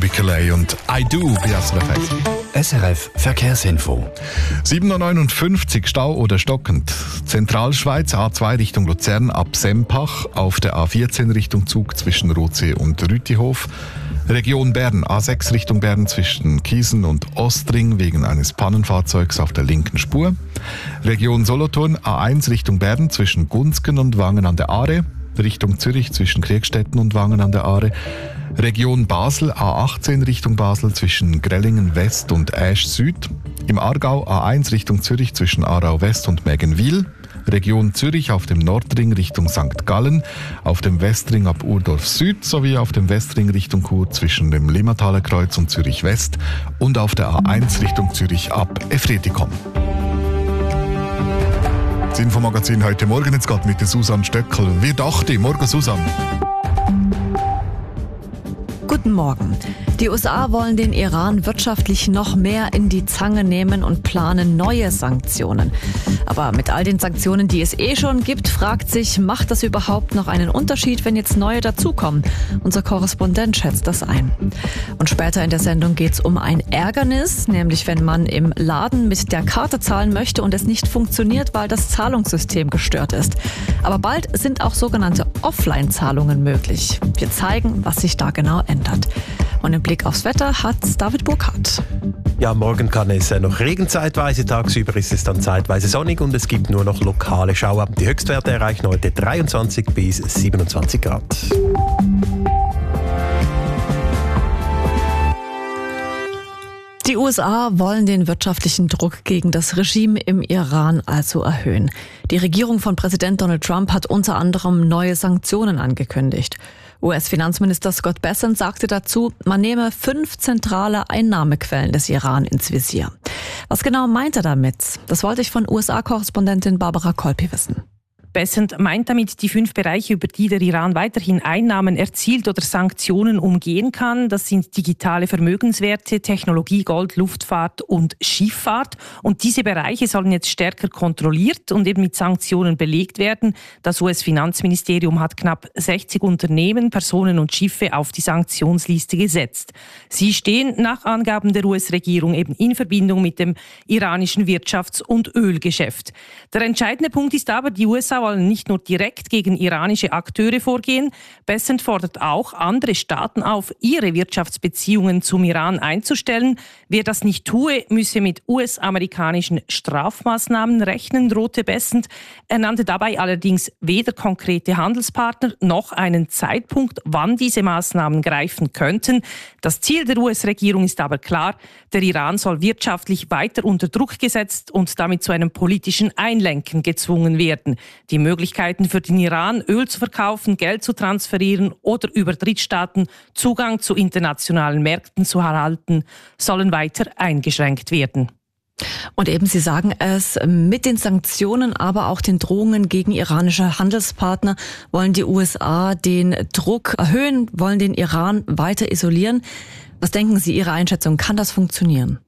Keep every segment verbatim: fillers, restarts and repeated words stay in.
Bikeley und I Do bei S R F eins. S R F Verkehrsinfo. sieben Uhr neunundfünfzig, Stau oder stockend. Zentralschweiz, A zwei Richtung Luzern ab Sempach, auf der A vierzehn Richtung Zug zwischen Rotsee und Rütihof. Region Bern, A sechs Richtung Bern zwischen Kiesen und Ostring wegen eines Pannenfahrzeugs auf der linken Spur. Region Solothurn, A eins Richtung Bern zwischen Gunzgen und Wangen an der Aare. Richtung Zürich zwischen Kriegstetten und Wangen an der Aare. Region Basel, A achtzehn Richtung Basel zwischen Grellingen West und Aesch Süd. Im Aargau A eins Richtung Zürich zwischen Aarau West und Mägenwil. Region Zürich auf dem Nordring Richtung Sankt Gallen, auf dem Westring ab Urdorf Süd sowie auf dem Westring Richtung Chur zwischen dem Limmataler Kreuz und Zürich West und auf der A eins Richtung Zürich ab Efretikon. Das Infomagazin heute Morgen, jetzt geht mit der Susanne Stöckel. Wie dachte, morgen Susanne. Guten Morgen. Die U S A wollen den Iran wirtschaftlich noch mehr in die Zange nehmen und planen neue Sanktionen. Aber mit all den Sanktionen, die es eh schon gibt, fragt sich, macht das überhaupt noch einen Unterschied, wenn jetzt neue dazukommen? Unser Korrespondent schätzt das ein. Und später in der Sendung geht es um ein Ärgernis, nämlich wenn man im Laden mit der Karte zahlen möchte und es nicht funktioniert, weil das Zahlungssystem gestört ist. Aber bald sind auch sogenannte Offline-Zahlungen möglich. Wir zeigen, was sich da genau ändert. Und im Blick aufs Wetter hat David Burkhardt. Ja, morgen kann es noch Regen zeitweise, tagsüber ist es dann zeitweise sonnig und es gibt nur noch lokale Schauer. Die Höchstwerte erreichen heute dreiundzwanzig bis siebenundzwanzig Grad. Die U S A wollen den wirtschaftlichen Druck gegen das Regime im Iran also erhöhen. Die Regierung von Präsident Donald Trump hat unter anderem neue Sanktionen angekündigt. U S-Finanzminister Scott Bessent sagte dazu, man nehme fünf zentrale Einnahmequellen des Iran ins Visier. Was genau meint er damit? Das wollte ich von U S A-Korrespondentin Barbara Kolpi wissen. Bessent meint damit die fünf Bereiche, über die der Iran weiterhin Einnahmen erzielt oder Sanktionen umgehen kann. Das sind digitale Vermögenswerte, Technologie, Gold, Luftfahrt und Schifffahrt. Und diese Bereiche sollen jetzt stärker kontrolliert und eben mit Sanktionen belegt werden. Das U S-Finanzministerium hat knapp sechzig Unternehmen, Personen und Schiffe auf die Sanktionsliste gesetzt. Sie stehen nach Angaben der U S-Regierung eben in Verbindung mit dem iranischen Wirtschafts- und Ölgeschäft. Der entscheidende Punkt ist aber, die U S A wollen nicht nur direkt gegen iranische Akteure vorgehen. Bessent fordert auch andere Staaten auf, ihre Wirtschaftsbeziehungen zum Iran einzustellen. Wer das nicht tue, müsse mit U S-amerikanischen Strafmaßnahmen rechnen, drohte Bessent. Er nannte dabei allerdings weder konkrete Handelspartner noch einen Zeitpunkt, wann diese Maßnahmen greifen könnten. Das Ziel der U S-Regierung ist aber klar, der Iran soll wirtschaftlich weiter unter Druck gesetzt und damit zu einem politischen Einlenken gezwungen werden. Die Möglichkeiten für den Iran, Öl zu verkaufen, Geld zu transferieren oder über Drittstaaten Zugang zu internationalen Märkten zu erhalten, sollen weiter eingeschränkt werden. Und eben, Sie sagen es, mit den Sanktionen, aber auch den Drohungen gegen iranische Handelspartner wollen die U S A den Druck erhöhen, wollen den Iran weiter isolieren. Was denken Sie, Ihre Einschätzung, kann das funktionieren?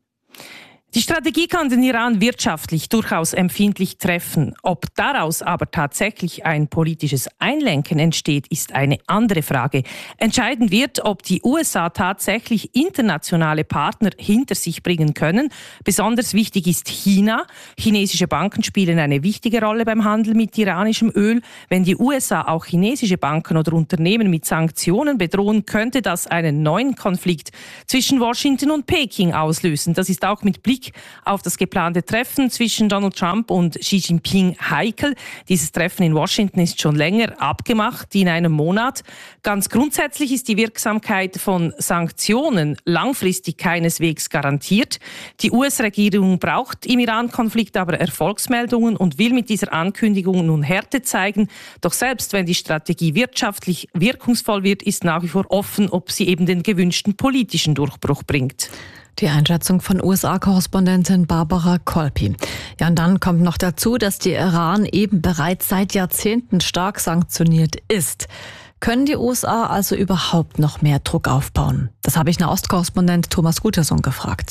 Die Strategie kann den Iran wirtschaftlich durchaus empfindlich treffen. Ob daraus aber tatsächlich ein politisches Einlenken entsteht, ist eine andere Frage. Entscheidend wird, ob die U S A tatsächlich internationale Partner hinter sich bringen können. Besonders wichtig ist China. Chinesische Banken spielen eine wichtige Rolle beim Handel mit iranischem Öl. Wenn die U S A auch chinesische Banken oder Unternehmen mit Sanktionen bedrohen, könnte das einen neuen Konflikt zwischen Washington und Peking auslösen. Das ist auch mit Blick auf das geplante Treffen zwischen Donald Trump und Xi Jinping heikel. Dieses Treffen in Washington ist schon länger abgemacht, in einem Monat. Ganz grundsätzlich ist die Wirksamkeit von Sanktionen langfristig keineswegs garantiert. Die U S-Regierung braucht im Iran-Konflikt aber Erfolgsmeldungen und will mit dieser Ankündigung nun Härte zeigen. Doch selbst wenn die Strategie wirtschaftlich wirkungsvoll wird, ist nach wie vor offen, ob sie eben den gewünschten politischen Durchbruch bringt. Die Einschätzung von U S A-Korrespondentin Barbara Kolpi. Ja, und dann kommt noch dazu, dass der Iran eben bereits seit Jahrzehnten stark sanktioniert ist. Können die U S A also überhaupt noch mehr Druck aufbauen? Das habe ich Nahostkorrespondent Thomas Gutersohn gefragt.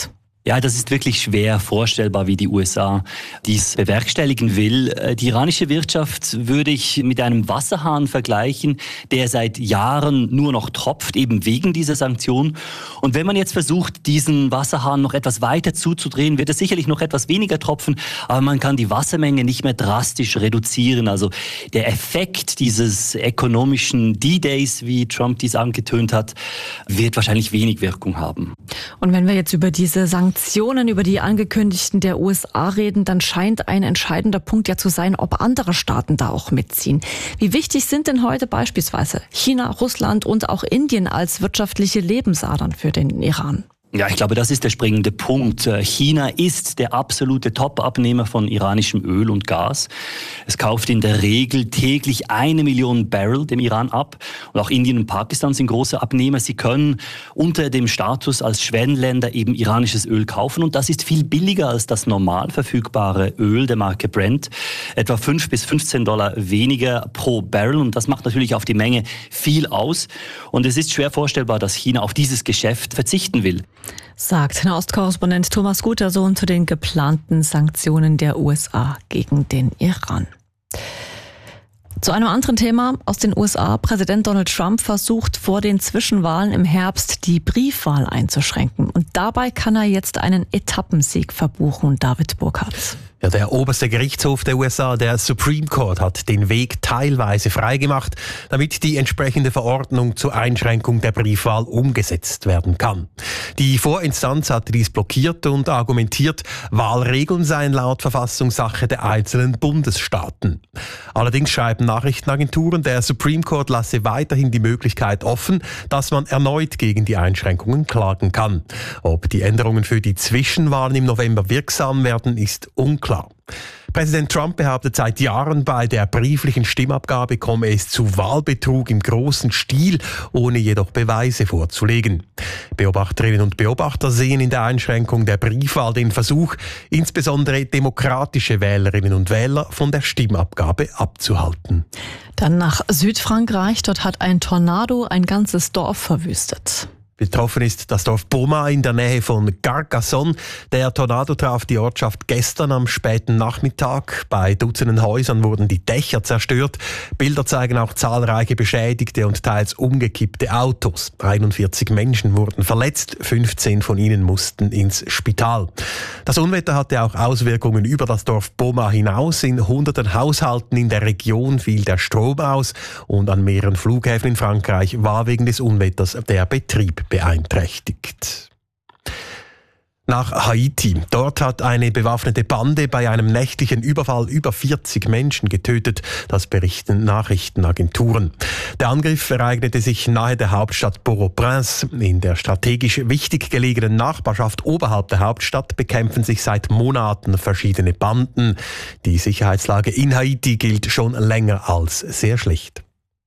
Ja, das ist wirklich schwer vorstellbar, wie die U S A dies bewerkstelligen will. Die iranische Wirtschaft würde ich mit einem Wasserhahn vergleichen, der seit Jahren nur noch tropft, eben wegen dieser Sanktionen. Und wenn man jetzt versucht, diesen Wasserhahn noch etwas weiter zuzudrehen, wird es sicherlich noch etwas weniger tropfen, aber man kann die Wassermenge nicht mehr drastisch reduzieren. Also der Effekt dieses ökonomischen D-Days, wie Trump dies angetönt hat, wird wahrscheinlich wenig Wirkung haben. Und wenn wir jetzt über diese Sanktionen, über die angekündigten der U S A reden, dann scheint ein entscheidender Punkt ja zu sein, ob andere Staaten da auch mitziehen. Wie wichtig sind denn heute beispielsweise China, Russland und auch Indien als wirtschaftliche Lebensadern für den Iran? Ja, ich glaube, das ist der springende Punkt. China ist der absolute Top-Abnehmer von iranischem Öl und Gas. Es kauft in der Regel täglich eine Million Barrel dem Iran ab. Und auch Indien und Pakistan sind große Abnehmer. Sie können unter dem Status als Schwellenländer eben iranisches Öl kaufen. Und das ist viel billiger als das normal verfügbare Öl der Marke Brent. Etwa fünf bis fünfzehn Dollar weniger pro Barrel. Und das macht natürlich auf die Menge viel aus. Und es ist schwer vorstellbar, dass China auf dieses Geschäft verzichten will. Sagt Nahostkorrespondent Thomas Gutersohn zu den geplanten Sanktionen der U S A gegen den Iran. Zu einem anderen Thema aus den U S A. Präsident Donald Trump versucht vor den Zwischenwahlen im Herbst die Briefwahl einzuschränken. Und dabei kann er jetzt einen Etappensieg verbuchen, David Burkhardt. Ja, der oberste Gerichtshof der U S A, der Supreme Court, hat den Weg teilweise freigemacht, damit die entsprechende Verordnung zur Einschränkung der Briefwahl umgesetzt werden kann. Die Vorinstanz hatte dies blockiert und argumentiert, Wahlregeln seien laut Verfassung Sache der einzelnen Bundesstaaten. Allerdings schreiben Nachrichtenagenturen, der Supreme Court lasse weiterhin die Möglichkeit offen, dass man erneut gegen die Einschränkungen klagen kann. Ob die Änderungen für die Zwischenwahlen im November wirksam werden, ist unklar. Klar. Präsident Trump behauptet seit Jahren, bei der brieflichen Stimmabgabe komme es zu Wahlbetrug im großen Stil, ohne jedoch Beweise vorzulegen. Beobachterinnen und Beobachter sehen in der Einschränkung der Briefwahl den Versuch, insbesondere demokratische Wählerinnen und Wähler von der Stimmabgabe abzuhalten. Dann nach Südfrankreich. Dort hat ein Tornado ein ganzes Dorf verwüstet. Betroffen ist das Dorf Beaumont in der Nähe von Carcassonne. Der Tornado traf die Ortschaft gestern am späten Nachmittag. Bei Dutzenden Häusern wurden die Dächer zerstört. Bilder zeigen auch zahlreiche beschädigte und teils umgekippte Autos. einundvierzig Menschen wurden verletzt, fünfzehn von ihnen mussten ins Spital. Das Unwetter hatte auch Auswirkungen über das Dorf Beaumont hinaus. In hunderten Haushalten in der Region fiel der Strom aus und an mehreren Flughäfen in Frankreich war wegen des Unwetters der Betrieb beeinträchtigt. Nach Haiti. Dort hat eine bewaffnete Bande bei einem nächtlichen Überfall über vierzig Menschen getötet. Das berichten Nachrichtenagenturen. Der Angriff ereignete sich nahe der Hauptstadt Port-au-Prince. In der strategisch wichtig gelegenen Nachbarschaft oberhalb der Hauptstadt bekämpfen sich seit Monaten verschiedene Banden. Die Sicherheitslage in Haiti gilt schon länger als sehr schlecht.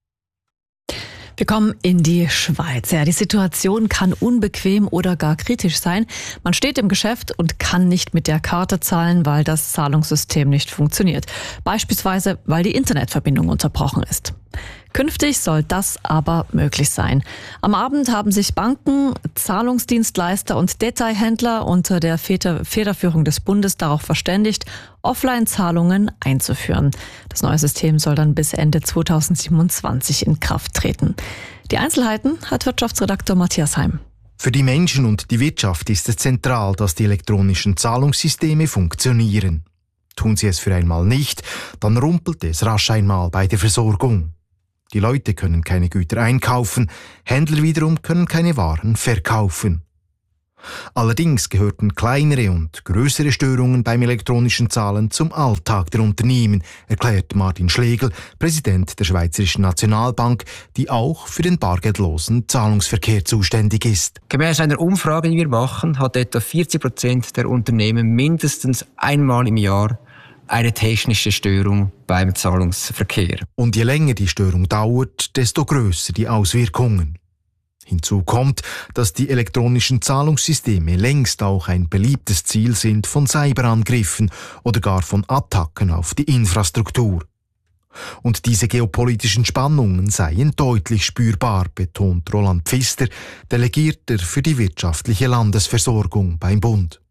Wir kommen in die Schweiz. Ja, die Situation kann unbequem oder gar kritisch sein. Man steht im Geschäft und kann nicht mit der Karte zahlen, weil das Zahlungssystem nicht funktioniert. Beispielsweise, weil die Internetverbindung unterbrochen ist. Künftig soll das aber möglich sein. Am Abend haben sich Banken, Zahlungsdienstleister und Detailhändler unter der Federführung des Bundes darauf verständigt, Offline-Zahlungen einzuführen. Das neue System soll dann bis Ende zweitausendsiebenundzwanzig in Kraft treten. Die Einzelheiten hat Wirtschaftsredakteur Matthias Heim. Für die Menschen und die Wirtschaft ist es zentral, dass die elektronischen Zahlungssysteme funktionieren. Tun sie es für einmal nicht, dann rumpelt es rasch einmal bei der Versorgung. Die Leute können keine Güter einkaufen, Händler wiederum können keine Waren verkaufen. Allerdings gehörten kleinere und größere Störungen beim elektronischen Zahlen zum Alltag der Unternehmen, erklärt Martin Schlegel, Präsident der Schweizerischen Nationalbank, die auch für den bargeldlosen Zahlungsverkehr zuständig ist. Gemäß einer Umfrage, die wir machen, hat etwa vierzig Prozent der Unternehmen mindestens einmal im Jahr eine technische Störung beim Zahlungsverkehr. Und je länger die Störung dauert, desto größer die Auswirkungen. Hinzu kommt, dass die elektronischen Zahlungssysteme längst auch ein beliebtes Ziel sind von Cyberangriffen oder gar von Attacken auf die Infrastruktur. Und diese geopolitischen Spannungen seien deutlich spürbar, betont Roland Pfister, Delegierter für die wirtschaftliche Landesversorgung beim Bund.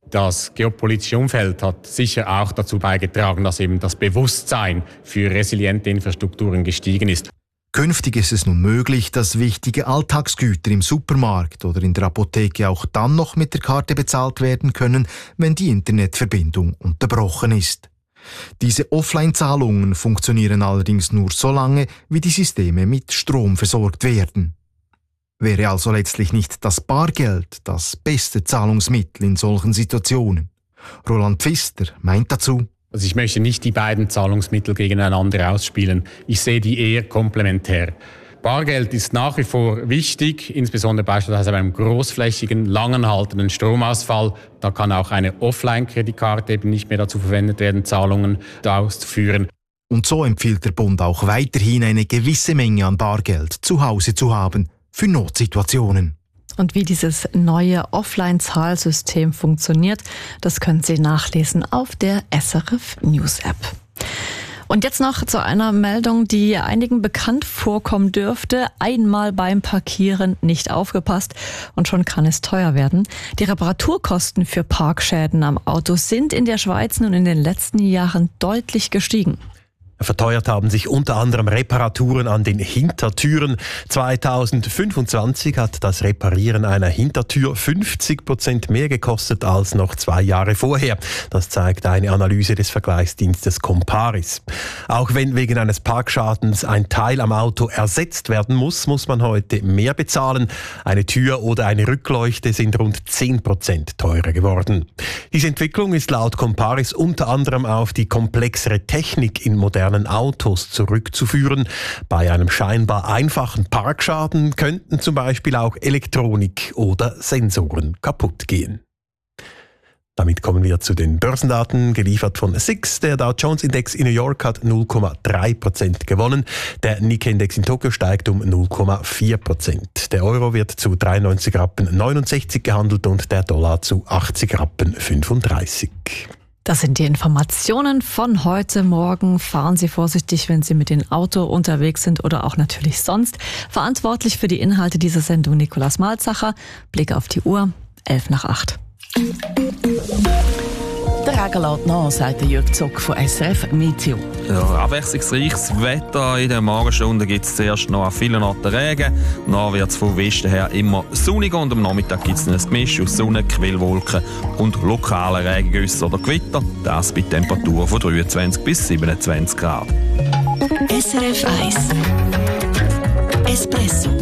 Das geopolitische Umfeld hat sicher auch dazu beigetragen, dass eben das Bewusstsein für resiliente Infrastrukturen gestiegen ist. Künftig ist es nun möglich, dass wichtige Alltagsgüter im Supermarkt oder in der Apotheke auch dann noch mit der Karte bezahlt werden können, wenn die Internetverbindung unterbrochen ist. Diese Offline-Zahlungen funktionieren allerdings nur so lange, wie die Systeme mit Strom versorgt werden. Wäre also letztlich nicht das Bargeld das beste Zahlungsmittel in solchen Situationen? Roland Pfister meint dazu: Also ich möchte nicht die beiden Zahlungsmittel gegeneinander ausspielen. Ich sehe die eher komplementär. Bargeld ist nach wie vor wichtig, insbesondere beispielsweise bei einem großflächigen, langanhaltenden Stromausfall. Da kann auch eine Offline-Kreditkarte eben nicht mehr dazu verwendet werden, Zahlungen auszuführen. Und so empfiehlt der Bund auch weiterhin eine gewisse Menge an Bargeld zu Hause zu haben für Notsituationen. Und wie dieses neue Offline-Zahlsystem funktioniert, das können Sie nachlesen auf der S R F News App. Und jetzt noch zu einer Meldung, die einigen bekannt vorkommen dürfte. Einmal beim Parkieren nicht aufgepasst und schon kann es teuer werden. Die Reparaturkosten für Parkschäden am Auto sind in der Schweiz nun in den letzten Jahren deutlich gestiegen. Verteuert haben sich unter anderem Reparaturen an den Hintertüren. zweitausendfünfundzwanzig hat das Reparieren einer Hintertür fünfzig Prozent mehr gekostet als noch zwei Jahre vorher. Das zeigt eine Analyse des Vergleichsdienstes Comparis. Auch wenn wegen eines Parkschadens ein Teil am Auto ersetzt werden muss, muss man heute mehr bezahlen. Eine Tür oder eine Rückleuchte sind rund zehn Prozent teurer geworden. Diese Entwicklung ist laut Comparis unter anderem auf die komplexere Technik in modernen Autos zurückzuführen. Bei einem scheinbar einfachen Parkschaden könnten zum Beispiel auch Elektronik oder Sensoren kaputt gehen. Damit kommen wir zu den Börsendaten, geliefert von S I X. Der Dow Jones Index in New York hat null Komma drei Prozent gewonnen. Der Nikkei-Index in Tokio steigt um null Komma vier Prozent. Der Euro wird zu dreiundneunzig Rappen neunundsechzig gehandelt und der Dollar zu achtzig Rappen fünfunddreißig. Das sind die Informationen von heute Morgen. Fahren Sie vorsichtig, wenn Sie mit dem Auto unterwegs sind oder auch natürlich sonst. Verantwortlich für die Inhalte dieser Sendung Nikolaus Malzacher. Blick auf die Uhr, elf nach acht. Der Regen lässt nach, sagt Jürg Zock von S R F Meteo. Ja, abwechslungsreiches Wetter. In den Morgenstunden gibt es zuerst noch an vielen Orten Regen. Dann wird es von Westen her immer sonniger und am Nachmittag gibt es ein Gemisch aus Sonne, Quellwolken und lokalen Regengüssen oder Gewitter. Das bei Temperaturen von dreiundzwanzig bis siebenundzwanzig Grad. S R F eins Espresso.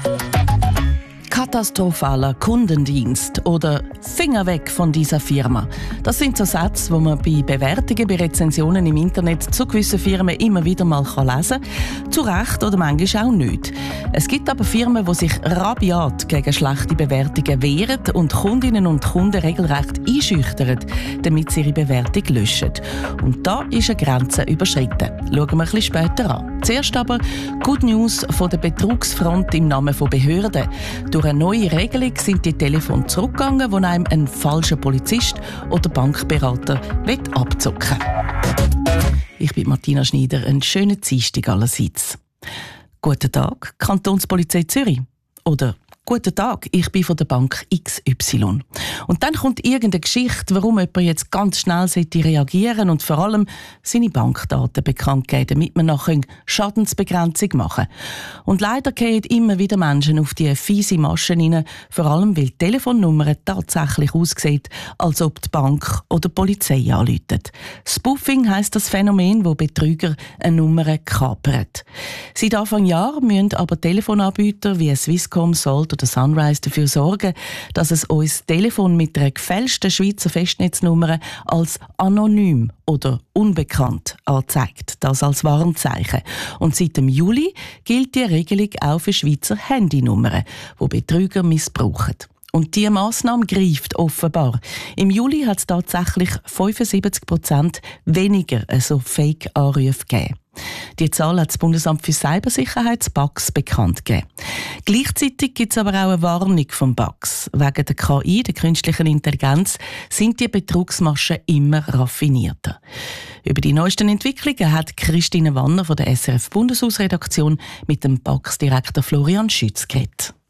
Katastrophaler Kundendienst oder Finger weg von dieser Firma. Das sind so Sätze, die man bei Bewertungen, bei Rezensionen im Internet zu gewissen Firmen immer wieder mal lesen kann. Zu Recht oder manchmal auch nicht. Es gibt aber Firmen, die sich rabiat gegen schlechte Bewertungen wehren und Kundinnen und Kunden regelrecht einschüchtern, damit sie ihre Bewertung löschen. Und da ist eine Grenze überschritten. Schauen wir ein bisschen später an. Zuerst aber Good News von der Betrugsfront im Namen von Behörden. Durch eine neue Regelung sind die Telefone zurückgegangen, wo einem ein falscher Polizist oder Bankberater abzocken will. Ich bin Martina Schneider, einen schönen Dienstag allerseits. Guten Tag, Kantonspolizei Zürich. Oder Guten Tag, ich bin von der Bank X Y. Und dann kommt irgendeine Geschichte, warum jemand jetzt ganz schnell reagieren und vor allem seine Bankdaten bekannt geben, damit man nachher Schadensbegrenzung machen kann. Und leider gehen immer wieder Menschen auf die fiese Maschen rein, vor allem weil die Telefonnummer tatsächlich aussieht, als ob die Bank oder die Polizei anruft. Spoofing heisst das Phänomen, wo Betrüger eine Nummer kapern. Seit Anfang Jahr müssen aber Telefonanbieter wie Swisscom, Salt oder Sunrise dafür sorgen, dass es uns Telefon mit einer gefälschten Schweizer Festnetznummer als anonym oder unbekannt anzeigt. Das als Warnzeichen. Und seit dem Juli gilt die Regelung auch für Schweizer Handynummern, die Betrüger missbrauchen. Und diese Massnahme greift offenbar. Im Juli hat es tatsächlich fünfundsiebzig Prozent weniger so Fake-Anrufe gegeben. Die Zahl hat das Bundesamt für Cybersicherheit, B A X, bekannt gegeben. Gleichzeitig gibt es aber auch eine Warnung vom B A X. Wegen der K I, der künstlichen Intelligenz, sind die Betrugsmaschen immer raffinierter. Über die neuesten Entwicklungen hat Christine Wanner von der S R F Bundeshausredaktion mit dem B A X-Direktor Florian Schütz geredet.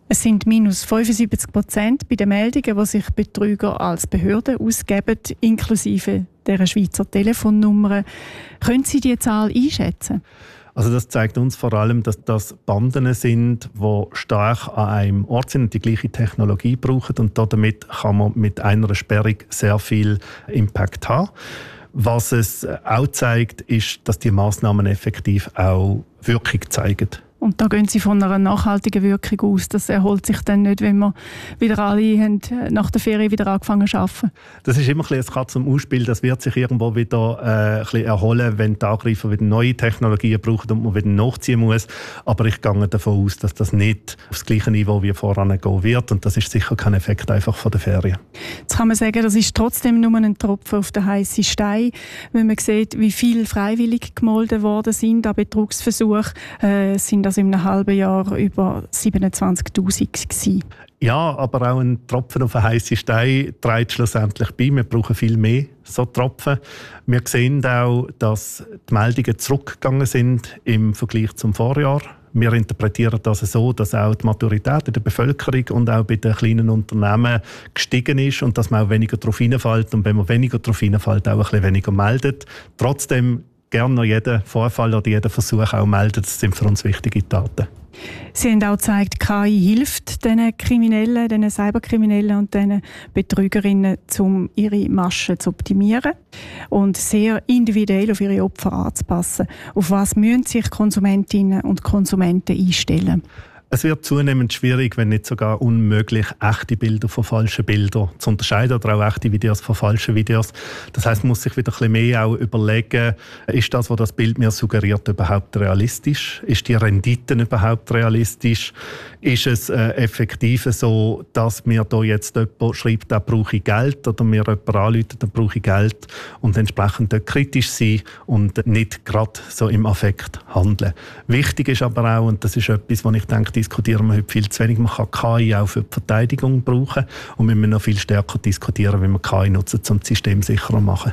Es sind minus fünfundsiebzig Prozent bei den Meldungen, die sich Betrüger als Behörde ausgeben, inklusive der Schweizer Telefonnummer. Können Sie die Zahl einschätzen? Also das zeigt uns vor allem, dass das Banden sind, die stark an einem Ort sind und die gleiche Technologie brauchen. Und damit kann man mit einer Sperrung sehr viel Impact haben. Was es auch zeigt, ist, dass die Massnahmen effektiv auch Wirkung zeigen. Und da gehen Sie von einer nachhaltigen Wirkung aus. Das erholt sich dann nicht, wenn wir wieder alle haben nach der Ferien wieder angefangen zu arbeiten. Das ist immer ein bisschen ein Katz- und Maus-Spiel. Das wird sich irgendwo wieder äh, ein bisschen erholen, wenn die Angreifer wieder neue Technologien brauchen und man wieder nachziehen muss. Aber ich gehe davon aus, dass das nicht auf das gleiche Niveau wie voran gehen wird. Und das ist sicher kein Effekt einfach von der Ferien. Jetzt kann man sagen, das ist trotzdem nur ein Tropfen auf den heißen Stein. Wenn man sieht, wie viele freiwillig gemolden worden sind an Betrugsversuchen, äh, sind das in einem halben Jahr über siebenundzwanzigtausend gewesen. Ja, aber auch ein Tropfen auf einen heißen Stein trägt schlussendlich bei. Wir brauchen viel mehr so Tropfen. Wir sehen auch, dass die Meldungen zurückgegangen sind im Vergleich zum Vorjahr. Wir interpretieren das so, dass auch die Maturität in der Bevölkerung und auch bei den kleinen Unternehmen gestiegen ist und dass man auch weniger darauf hineinfällt. Und wenn man weniger darauf hineinfällt, auch ein bisschen weniger meldet. Trotzdem gerne noch jeden Vorfall oder jeden Versuch auch melden. Das sind für uns wichtige Daten. Sie haben auch gezeigt, K I hilft diesen Kriminellen, diesen Cyberkriminellen und diesen Betrügerinnen, um ihre Maschen zu optimieren und sehr individuell auf ihre Opfer anzupassen. Auf was müssen sich Konsumentinnen und Konsumenten einstellen? Es wird zunehmend schwierig, wenn nicht sogar unmöglich, echte Bilder von falschen Bildern zu unterscheiden oder auch echte Videos von falschen Videos. Das heisst, man muss sich wieder ein bisschen mehr auch überlegen, ist das, was das Bild mir suggeriert, überhaupt realistisch? Ist die Rendite überhaupt realistisch? Ist es äh, effektiv so, dass mir da jetzt jemand schreibt, da brauche ich Geld, oder mir jemand anruft, da brauche ich Geld, und entsprechend dort kritisch sein und nicht gerade so im Affekt handeln. Wichtig ist aber auch, und das ist etwas, was ich denke, diskutieren wir heute viel zu wenig. Man kann K I auch für die Verteidigung brauchen und wir müssen noch viel stärker diskutieren, wie man K I nutzen, um das System sicherer zu machen.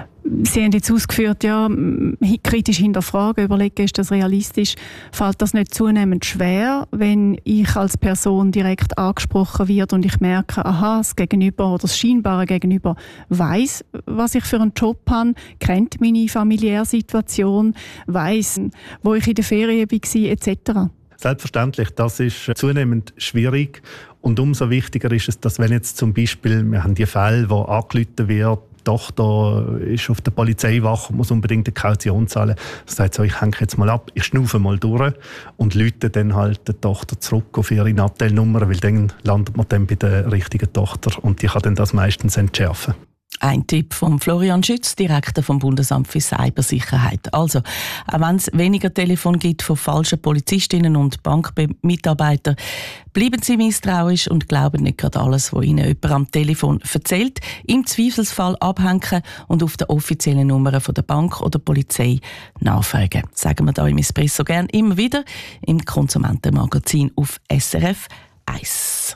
Sie haben jetzt ausgeführt, ja, kritisch hinterfragen, überlegen, ist das realistisch? Fällt das nicht zunehmend schwer, wenn ich als Person direkt angesprochen werde und ich merke, aha, das Gegenüber oder das scheinbare Gegenüber weiss, was ich für einen Job habe, kennt meine familiäre Situation, weiss, wo ich in der Ferien war, et cetera? Selbstverständlich, das ist zunehmend schwierig und umso wichtiger ist es, dass wenn jetzt zum Beispiel, wir haben die Fälle, wo angerufen wird, die Tochter ist auf der Polizeiwache und muss unbedingt eine Kaution zahlen. Das sagt so, ich hänge jetzt mal ab, ich schnaufe mal durch und läute dann halt die Tochter zurück auf ihre Nattelnummer, weil dann landet man dann bei der richtigen Tochter und die kann dann das meistens entschärfen. Ein Tipp von Florian Schütz, Direktor vom Bundesamt für Cybersicherheit. Also, auch wenn es weniger Telefon gibt von falschen Polizistinnen und Bankmitarbeitern, bleiben Sie misstrauisch und glauben nicht gerade alles, was Ihnen jemand am Telefon erzählt. Im Zweifelsfall abhängen und auf der offiziellen Nummer von der Bank oder Polizei nachfragen. Sagen wir da im Espresso gern immer wieder im Konsumentenmagazin auf S R F eins.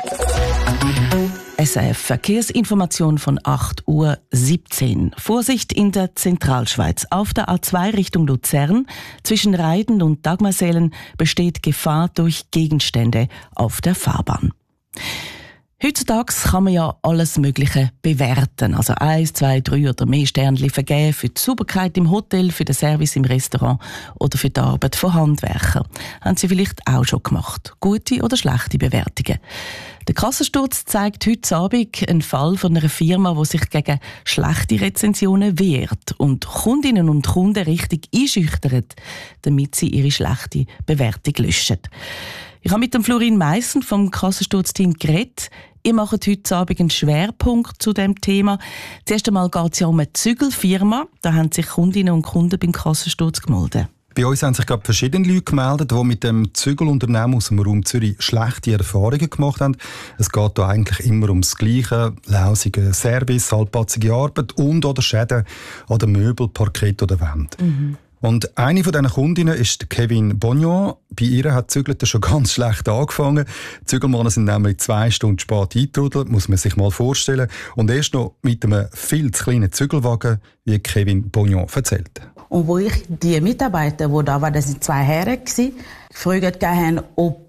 S R F Verkehrsinformation von acht Uhr siebzehn. Vorsicht in der Zentralschweiz. Auf der A zwei Richtung Luzern zwischen Reiden und Dagmarsälen besteht Gefahr durch Gegenstände auf der Fahrbahn. Heutzutage kann man ja alles Mögliche bewerten. Also eins, zwei, drei oder mehr Sternchen vergeben für die Sauberkeit im Hotel, für den Service im Restaurant oder für die Arbeit von Handwerkern. Haben Sie vielleicht auch schon gemacht. Gute oder schlechte Bewertungen. Der Kassensturz zeigt heute Abend einen Fall von einer Firma, die sich gegen schlechte Rezensionen wehrt und Kundinnen und Kunden richtig einschüchtert, damit sie ihre schlechte Bewertung löschen. Ich habe mit dem Florin Meissen vom Kassensturzteam geredet. Ihr macht heute Abend einen Schwerpunkt zu diesem Thema. Zuerst einmal geht es ja um eine Zügelfirma. Da haben sich Kundinnen und Kunden beim Kassensturz gemeldet. Bei uns haben sich gerade verschiedene Leute gemeldet, die mit dem Zügelunternehmen aus dem Raum Zürich schlechte Erfahrungen gemacht haben. Es geht hier eigentlich immer ums Gleiche: lausiger Service, halbpatzige Arbeit und oder Schäden an den Möbeln, Parkett oder Wänden. Mhm. Und eine von diesen Kundinnen ist Kevin Bognon. Bei ihr hat Zügeln schon ganz schlecht angefangen. Die Zügelmänner sind nämlich zwei Stunden spät eingetrudelt, muss man sich mal vorstellen. Und erst noch mit einem viel zu kleinen Zügelwagen, wie Kevin Bognon erzählt. Und wo ich die Mitarbeiter, die da waren, das sind zwei Herren gewesen, gefragt haben, ob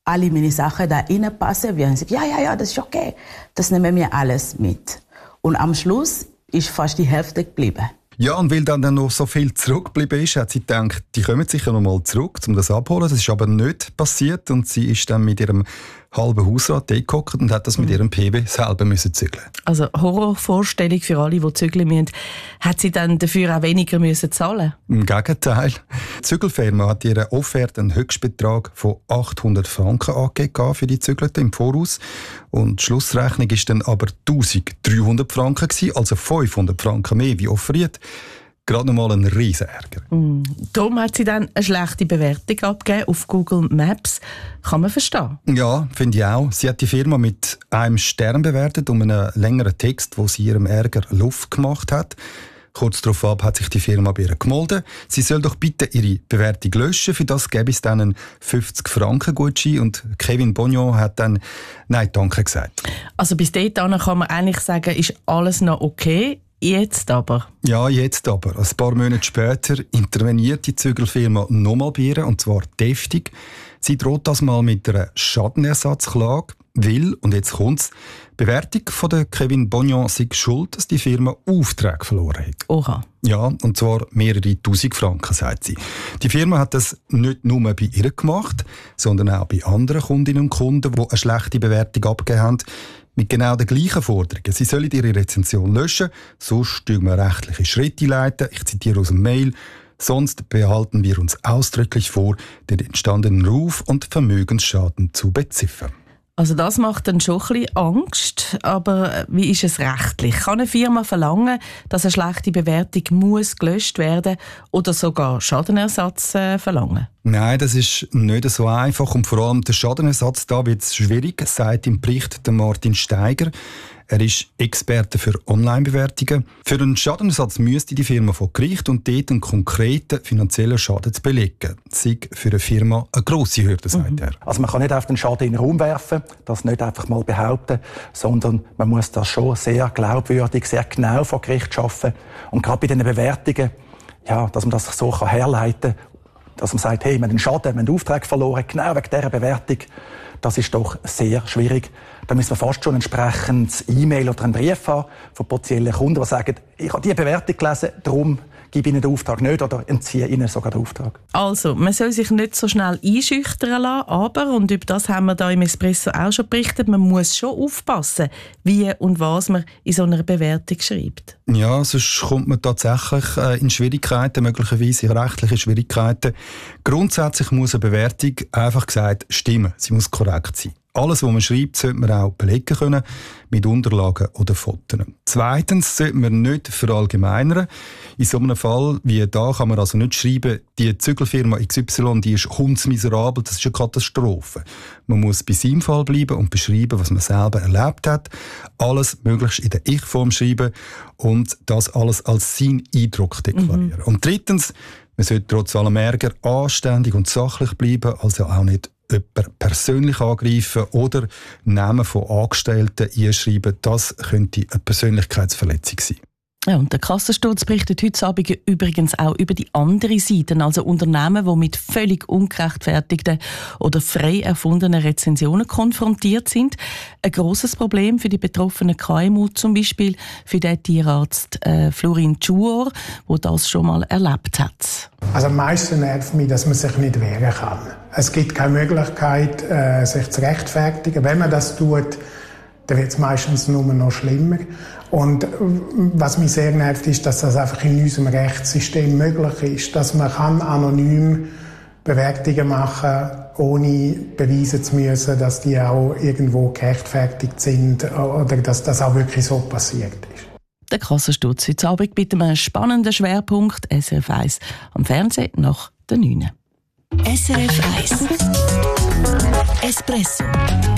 alle meine Sachen da reinpassen. Wir haben gesagt, ja, ja, ja, das ist okay. Das nehmen wir alles mit. Und am Schluss ist fast die Hälfte geblieben. Ja, und weil dann noch so viel zurückgeblieben ist, hat sie gedacht, die kommen sicher noch mal zurück, um das abzuholen. Das ist aber nicht passiert und sie ist dann mit ihrem halben Hausrat gehockt und hat das mit ihrem P B selber müssen zügeln. Also Horrorvorstellung für alle, die zügeln müssen. Hat sie dann dafür auch weniger müssen zahlen? Im Gegenteil. Die Zügelfirma hat ihre Offerte einen Höchstbetrag von achthundert Franken angegeben für die Zügelte im Voraus. Und die Schlussrechnung war dann aber eintausenddreihundert Franken gewesen, also fünfhundert Franken mehr wie offeriert. Gerade noch mal ein Riesenärger. Mm. Darum hat sie dann eine schlechte Bewertung abgegeben auf Google Maps. Kann man verstehen? Ja, finde ich auch. Sie hat die Firma mit einem Stern bewertet, um einen längeren Text, wo sie ihrem Ärger Luft gemacht hat. Kurz darauf ab hat sich die Firma bei ihr gemeldet. Sie soll doch bitte ihre Bewertung löschen. Für das gäbe es dann einen fünfzig Franken Gutschein. Und Kevin Bognon hat dann «Nein, danke» gesagt. Also bis dahin kann man eigentlich sagen, ist alles noch okay. Jetzt aber? Ja, jetzt aber. Ein paar Monate später interveniert die Zügelfirma nochmal bei ihr, und zwar deftig. Sie droht das mal mit einer Schadenersatzklage, weil, und jetzt kommt's, die Bewertung von der Kevin Bognon sei schuld, dass die Firma Aufträge verloren hat. Oha. Ja, und zwar mehrere tausend Franken, sagt sie. Die Firma hat das nicht nur bei ihr gemacht, sondern auch bei anderen Kundinnen und Kunden, die eine schlechte Bewertung abgegeben haben, mit genau den gleichen Forderungen. Sie sollen ihre Rezension löschen, sonst tun wir rechtliche Schritte einleiten. Ich zitiere aus dem Mail. Sonst behalten wir uns ausdrücklich vor, den entstandenen Ruf- und Vermögensschaden zu beziffern. Also das macht dann schon ein bisschen Angst, aber wie ist es rechtlich? Kann eine Firma verlangen, dass eine schlechte Bewertung muss gelöscht werden oder sogar Schadenersatz äh, verlangen? Nein, das ist nicht so einfach und vor allem der Schadenersatz, da wird es schwierig, sagt im Bericht der Martin Steiger. Er ist Experte für Online-Bewertungen. Für einen Schadenersatz müsste die Firma vor Gericht und dort einen konkreten finanziellen Schaden zu belegen. Das ist für eine Firma eine grosse Hürde, sagt mhm. er. Also man kann nicht auf den Schaden in den Raum werfen, das nicht einfach mal behaupten, sondern man muss das schon sehr glaubwürdig, sehr genau vor Gericht schaffen. Und gerade bei diesen Bewertungen, ja, dass man das so herleiten kann, dass man sagt, hey, wir haben einen Schaden, wir haben einen Auftrag verloren, genau wegen dieser Bewertung, das ist doch sehr schwierig. Da müssen wir fast schon ein entsprechendes E-Mail oder einen Brief haben von potenziellen Kunden, die sagen, ich habe diese Bewertung gelesen, darum gebe Ihnen den Auftrag nicht oder entziehe Ihnen sogar den Auftrag. Also, man soll sich nicht so schnell einschüchtern lassen, aber, und über das haben wir da im Espresso auch schon berichtet, man muss schon aufpassen, wie und was man in so einer Bewertung schreibt. Ja, sonst kommt man tatsächlich in Schwierigkeiten, möglicherweise in rechtliche Schwierigkeiten. Grundsätzlich muss eine Bewertung, einfach gesagt, stimmen. Sie muss korrekt sein. Alles, was man schreibt, sollte man auch belegen können, mit Unterlagen oder Fotos. Zweitens sollte man nicht verallgemeinern. In so einem Fall wie da kann man also nicht schreiben, die Zügelfirma X Y, die ist hundsmiserabel, das ist eine Katastrophe. Man muss bei seinem Fall bleiben und beschreiben, was man selber erlebt hat. Alles möglichst in der Ich-Form schreiben und das alles als seinen Eindruck deklarieren. Mhm. Und drittens, man sollte trotz allem Ärger anständig und sachlich bleiben, also auch nicht jemanden persönlich angreifen oder Namen von Angestellten einschreiben. Das könnte eine Persönlichkeitsverletzung sein. Ja, und der Kassensturz berichtet heute Abend übrigens auch über die andere Seite, also Unternehmen, die mit völlig ungerechtfertigten oder frei erfundenen Rezensionen konfrontiert sind. Ein grosses Problem für die betroffenen K M U, zum Beispiel für den Tierarzt äh, Florin Tschuor, der das schon mal erlebt hat. Also am meisten nervt mich, dass man sich nicht wehren kann. Es gibt keine Möglichkeit, äh, sich zu rechtfertigen. Wenn man das tut, dann wird es meistens nur noch schlimmer. Und was mich sehr nervt, ist, dass das einfach in unserem Rechtssystem möglich ist, dass man kann anonym Bewertungen machen kann, ohne beweisen zu müssen, dass die auch irgendwo gerechtfertigt sind oder dass das auch wirklich so passiert ist. Der Kassensturz heute Abend mit einem spannenden Schwerpunkt S R F eins am Fernsehen nach der neun. S R F eins Espresso